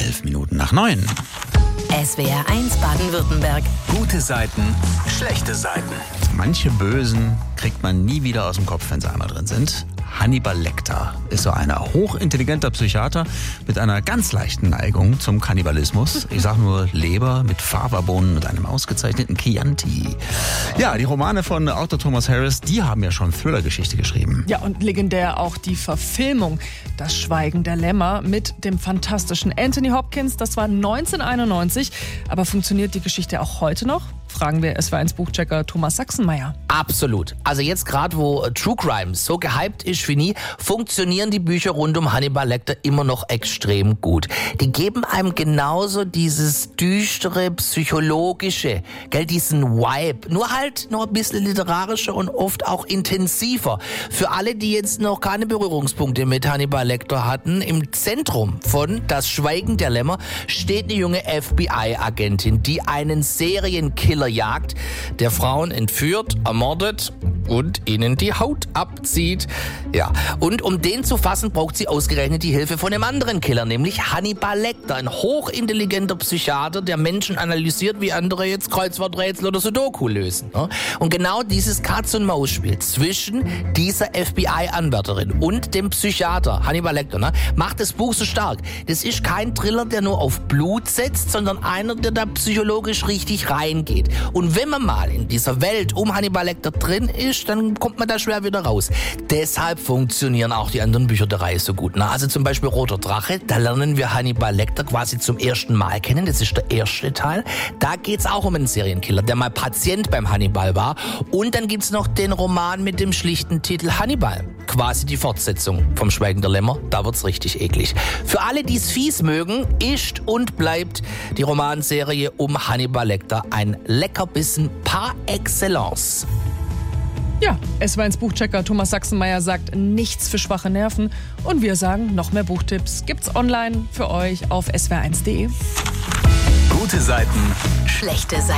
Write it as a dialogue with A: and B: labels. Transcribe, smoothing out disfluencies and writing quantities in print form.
A: 8:11.
B: SWR1 Baden-Württemberg.
C: Gute Seiten, schlechte Seiten.
A: Manche Bösen kriegt man nie wieder aus dem Kopf, wenn sie einmal drin sind. Hannibal Lecter ist so ein hochintelligenter Psychiater mit einer ganz leichten Neigung zum Kannibalismus. Ich sag nur Leber mit Fava-Bohnen und einem ausgezeichneten Chianti. Ja, die Romane von Autor Thomas Harris, die haben ja schon Thriller-Geschichte geschrieben.
D: Ja, und legendär auch die Verfilmung Das Schweigen der Lämmer mit dem fantastischen Anthony Hopkins. Das war 1991. Aber funktioniert die Geschichte auch heute noch? Fragen wir SWR1-Buchchecker Thomas Sachsenmeier.
E: Absolut. Also jetzt gerade, wo True Crime so gehypt ist wie nie, funktionieren die Bücher rund um Hannibal Lecter immer noch extrem gut. Die geben einem genauso dieses düstere, psychologische, diesen Vibe. Nur halt noch ein bisschen literarischer und oft auch intensiver. Für alle, die jetzt noch keine Berührungspunkte mit Hannibal Lecter hatten, im Zentrum von Das Schweigen der Lämmer steht eine junge FBI-Agentin, die einen Serienkiller jagt, der Frauen entführt, ermordet und ihnen die Haut abzieht. Ja, und um den zu fassen, braucht sie ausgerechnet die Hilfe von einem anderen Killer, nämlich Hannibal Lecter, ein hochintelligenter Psychiater, der Menschen analysiert, wie andere jetzt Kreuzworträtsel oder Sudoku lösen. Und genau dieses Katz-und-Maus-Spiel zwischen dieser FBI-Anwärterin und dem Psychiater Hannibal Lecter macht das Buch so stark. Das ist kein Thriller, der nur auf Blut setzt, sondern einer, der da psychologisch richtig reingeht. Und wenn man mal in dieser Welt um Hannibal Lecter drin ist, dann kommt man da schwer wieder raus. Deshalb funktionieren auch die anderen Bücher der Reihe so gut. Also zum Beispiel Roter Drache, da lernen wir Hannibal Lecter quasi zum ersten Mal kennen. Das ist der erste Teil. Da geht's auch um einen Serienkiller, der mal Patient beim Hannibal war. Und dann gibt's noch den Roman mit dem schlichten Titel Hannibal. Quasi die Fortsetzung vom Schweigen der Lämmer. Da wird's richtig eklig. Für alle, die es fies mögen, ist und bleibt die Romanserie um Hannibal Lecter ein Leckerbissen par excellence.
D: Ja, SWR1 Buchchecker Thomas Sachsenmeier sagt, nichts für schwache Nerven. Und wir sagen, noch mehr Buchtipps gibt's online für euch auf swr1.de.
C: Gute Seiten,
B: Schlechte Seiten.